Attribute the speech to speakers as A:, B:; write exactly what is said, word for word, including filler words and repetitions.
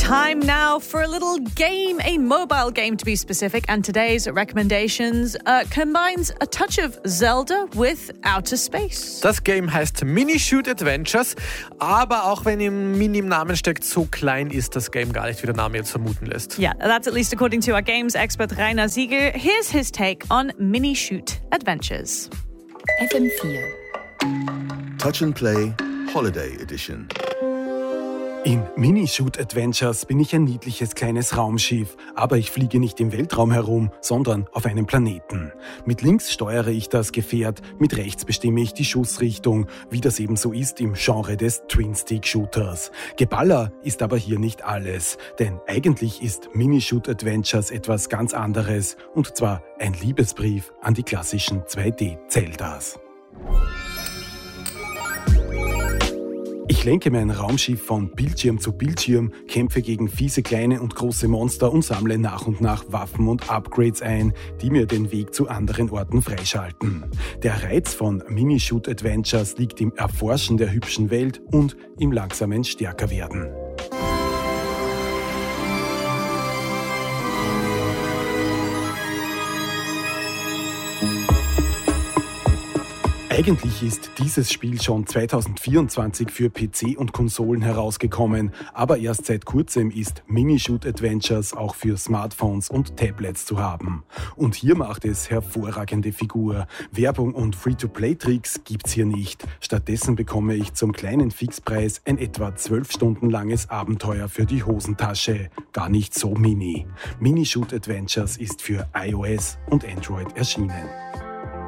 A: Time now for a little game, a mobile game to be specific. And today's recommendations uh, combines a touch of Zelda with outer space.
B: Das Game heißt Mini-Shoot Adventures, aber auch wenn im Mini im Namen steckt, so klein ist das Game gar nicht, wie der Name jetzt vermuten lässt.
A: Yeah, that's at least according to our games expert Rainer Sieger. Here's his take on Mini-Shoot Adventures.
C: F M vier.
D: Touch and Play Holiday Edition.
E: In Mini-Shoot Adventures bin ich ein niedliches kleines Raumschiff, aber ich fliege nicht im Weltraum herum, sondern auf einem Planeten. Mit links steuere ich das Gefährt, mit rechts bestimme ich die Schussrichtung, wie das eben so ist im Genre des Twin-Stick-Shooters. Geballer ist aber hier nicht alles, denn eigentlich ist Mini-Shoot Adventures etwas ganz anderes, und zwar ein Liebesbrief an die klassischen zwei D-Zeldas. Ich lenke mein Raumschiff von Bildschirm zu Bildschirm, kämpfe gegen fiese kleine und große Monster und sammle nach und nach Waffen und Upgrades ein, die mir den Weg zu anderen Orten freischalten. Der Reiz von Mini-Shoot Adventures liegt im Erforschen der hübschen Welt und im langsamen Stärkerwerden. Eigentlich ist dieses Spiel schon zwanzig vierundzwanzig für P C und Konsolen herausgekommen, aber erst seit kurzem ist Mini-Shoot Adventures auch für Smartphones und Tablets zu haben. Und hier macht es hervorragende Figur. Werbung und Free-to-Play-Tricks gibt's hier nicht. Stattdessen bekomme ich zum kleinen Fixpreis ein etwa zwölf Stunden langes Abenteuer für die Hosentasche. Gar nicht so mini. Mini-Shoot Adventures ist für iOS und Android erschienen.